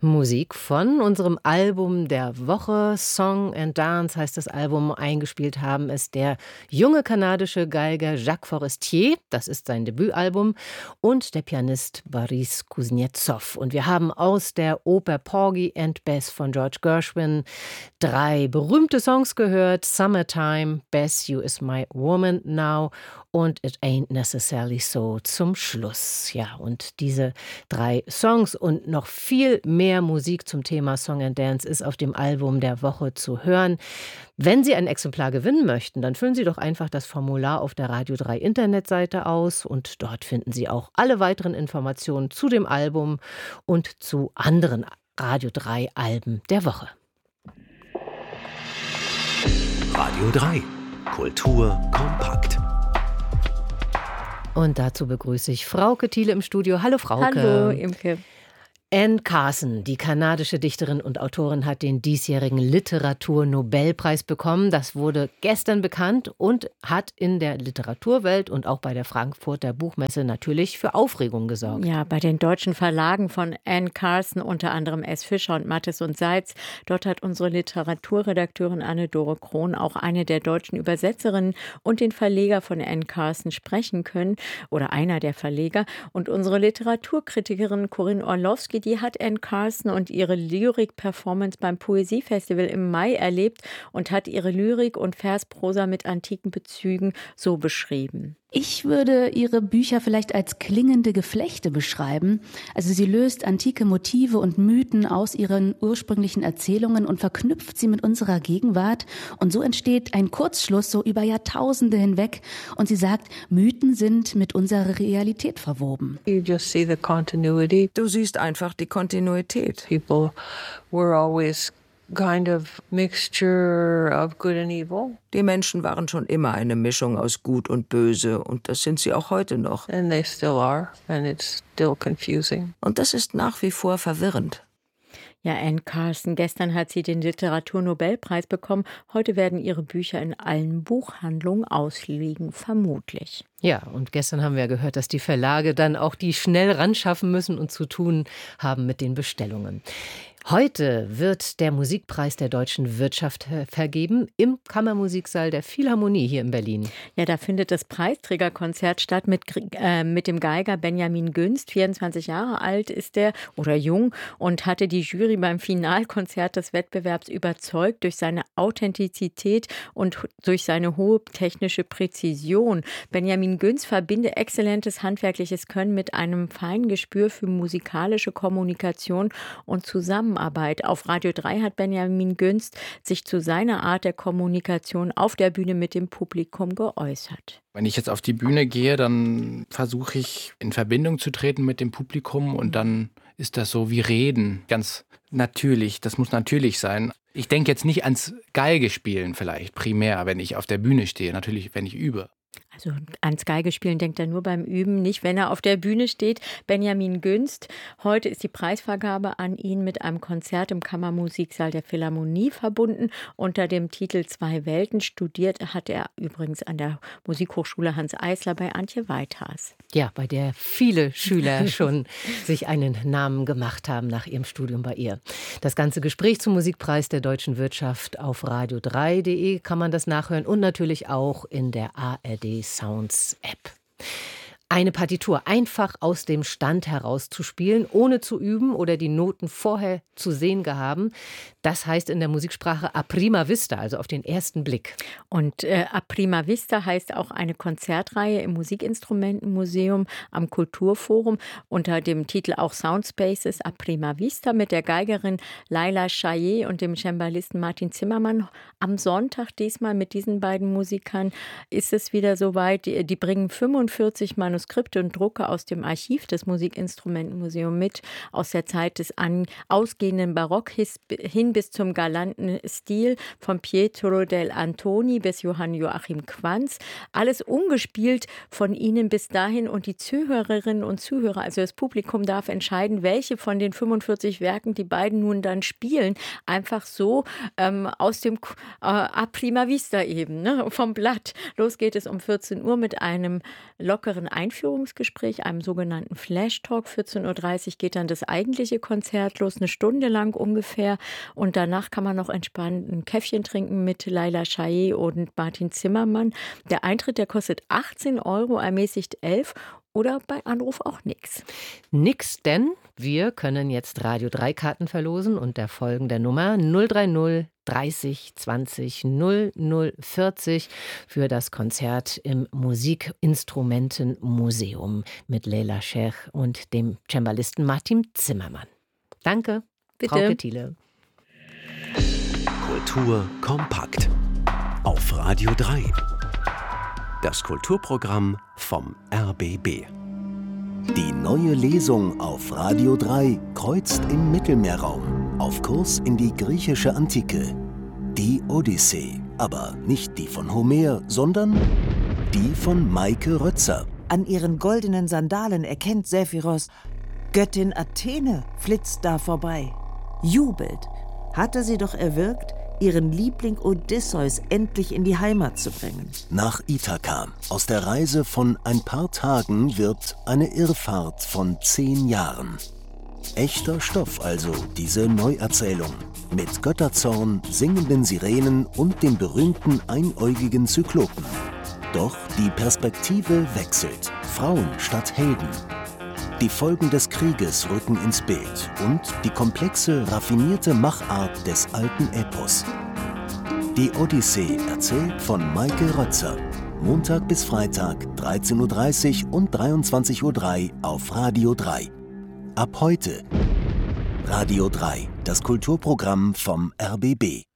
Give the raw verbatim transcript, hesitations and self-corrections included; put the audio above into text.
Musik von unserem Album der Woche. Song and Dance heißt das Album. Eingespielt haben es der junge kanadische Geiger Jacques Forestier, das ist sein Debütalbum, und der Pianist Boris Kuznetsov. Und wir haben aus der Oper Porgy and Bess von George Gershwin drei berühmte Songs gehört. Summertime, Bess, You Is My Woman Now und It Ain't Necessarily So zum Schluss. Ja, und diese drei Songs und noch viel mehr Musik zum Thema Song and Dance ist auf dem Album der Woche zu hören. Wenn Sie ein Exemplar gewinnen möchten, dann füllen Sie doch einfach das Formular auf der Radio drei Internetseite aus und dort finden Sie auch alle weiteren Informationen zu dem Album und zu anderen Radio drei Alben der Woche. Radio drei. Kultur kompakt. Und dazu begrüße ich Frauke Thiele im Studio. Hallo Frauke. Hallo Imke. Anne Carson, die kanadische Dichterin und Autorin, hat den diesjährigen Literaturnobelpreis bekommen. Das wurde gestern bekannt und hat in der Literaturwelt und auch bei der Frankfurter Buchmesse natürlich für Aufregung gesorgt. Ja, bei den deutschen Verlagen von Anne Carson, unter anderem S. Fischer und Mattes und Seitz. Dort hat unsere Literaturredakteurin Anne-Dore Krohn auch eine der deutschen Übersetzerinnen und den Verleger von Anne Carson sprechen können, oder einer der Verleger. Und unsere Literaturkritikerin Corinne Orlowski, die hat Anne Carson und ihre Lyrik-Performance beim Poesiefestival im Mai erlebt und hat ihre Lyrik und Versprosa mit antiken Bezügen so beschrieben. Ich würde ihre Bücher vielleicht als klingende Geflechte beschreiben. Also sie löst antike Motive und Mythen aus ihren ursprünglichen Erzählungen und verknüpft sie mit unserer Gegenwart. Und so entsteht ein Kurzschluss so über Jahrtausende hinweg. Und sie sagt, Mythen sind mit unserer Realität verwoben. You just see the continuity. Du siehst einfach die Kontinuität. People were always kind of mixture of good and evil. Die Menschen waren schon immer eine Mischung aus Gut und Böse und das sind sie auch heute noch. And they still are, and it's still confusing. Und das ist nach wie vor verwirrend. Ja, Anne Carson, gestern hat sie den Literaturnobelpreis bekommen. Heute werden ihre Bücher in allen Buchhandlungen ausliegen, vermutlich. Ja, und gestern haben wir gehört, dass die Verlage dann auch die schnell ranschaffen müssen und zu tun haben mit den Bestellungen. Heute wird der Musikpreis der deutschen Wirtschaft vergeben im Kammermusiksaal der Philharmonie hier in Berlin. Ja, da findet das Preisträgerkonzert statt mit, äh, mit dem Geiger Benjamin Günst. vierundzwanzig Jahre alt ist er oder jung und hatte die Jury beim Finalkonzert des Wettbewerbs überzeugt durch seine Authentizität und durch seine hohe technische Präzision. Benjamin Günst verbinde exzellentes handwerkliches Können mit einem feinen Gespür für musikalische Kommunikation und Zusammenarbeit. Auf Radio drei hat Benjamin Günst sich zu seiner Art der Kommunikation auf der Bühne mit dem Publikum geäußert. Wenn ich jetzt auf die Bühne gehe, dann versuche ich in Verbindung zu treten mit dem Publikum und dann ist das so wie Reden, ganz natürlich, das muss natürlich sein. Ich denke jetzt nicht ans Geigespielen vielleicht primär, wenn ich auf der Bühne stehe, natürlich wenn ich übe. Also ans Geigespielen denkt er nur beim Üben, nicht wenn er auf der Bühne steht. Benjamin Günst, heute ist die Preisvergabe an ihn mit einem Konzert im Kammermusiksaal der Philharmonie verbunden. Unter dem Titel Zwei Welten studiert hat er übrigens an der Musikhochschule Hans Eisler bei Antje Weithas. Ja, bei der viele Schüler schon sich einen Namen gemacht haben nach ihrem Studium bei ihr. Das ganze Gespräch zum Musikpreis der deutschen Wirtschaft auf radio drei punkt de kann man das nachhören und natürlich auch in der A R D Sounds App. Eine Partitur einfach aus dem Stand heraus zu spielen, ohne zu üben oder die Noten vorher zu sehen gehaben, das heißt in der Musiksprache a prima vista, also auf den ersten Blick. Und äh, a prima vista heißt auch eine Konzertreihe im Musikinstrumentenmuseum am Kulturforum unter dem Titel auch Soundspaces a prima vista mit der Geigerin Laila Chayet und dem Cembalisten Martin Zimmermann. Am Sonntag diesmal mit diesen beiden Musikern ist es wieder soweit. Die, die bringen fünfundvierzig Manuskripte und Drucke aus dem Archiv des Musikinstrumentenmuseums mit, aus der Zeit des an, ausgehenden Barock hin bis zum galanten Stil von Pietro del Antoni bis Johann Joachim Quanz. Alles ungespielt von ihnen bis dahin und die Zuhörerinnen und Zuhörer, also das Publikum darf entscheiden, welche von den fünfundvierzig Werken die beiden nun dann spielen. Einfach so ähm, aus dem äh, a prima vista eben, ne, vom Blatt. Los geht es um vierzehn Uhr mit einem lockeren Einstieg Einführungsgespräch, einem sogenannten Flash-Talk. vierzehn Uhr dreißig geht dann das eigentliche Konzert los, eine Stunde lang ungefähr. Und danach kann man noch entspannt ein Käffchen trinken mit Laila Shaye und Martin Zimmermann. Der Eintritt, der kostet achtzehn Euro, ermäßigt elf. Oder bei Anruf auch nix. Nix, denn wir können jetzt Radio drei Karten verlosen unter folgender Nummer null drei null dreißig zwanzig null null vierzig für das Konzert im Musikinstrumentenmuseum mit Leila Scheich und dem Cembalisten Martin Zimmermann. Danke, Bitte. Frau Thiele. Kultur kompakt auf Radio drei. Das Kulturprogramm vom R B B. Die neue Lesung auf Radio drei kreuzt im Mittelmeerraum auf Kurs in die griechische Antike. Die Odyssee, aber nicht die von Homer, sondern die von Maike Rötzer. An ihren goldenen Sandalen erkennt Sephiros, Göttin Athene flitzt da vorbei. Jubelt, hatte sie doch erwirkt, ihren Liebling Odysseus endlich in die Heimat zu bringen. Nach Ithaka. Aus der Reise von ein paar Tagen wird eine Irrfahrt von zehn Jahren. Echter Stoff also, diese Neuerzählung. Mit Götterzorn, singenden Sirenen und dem berühmten einäugigen Zyklopen. Doch die Perspektive wechselt. Frauen statt Helden. Die Folgen des Krieges rücken ins Bild und die komplexe, raffinierte Machart des alten Epos. Die Odyssee erzählt von Maike Rötzer. Montag bis Freitag, dreizehn Uhr dreißig und dreiundzwanzig Uhr drei auf Radio drei. Ab heute Radio drei, das Kulturprogramm vom R B B.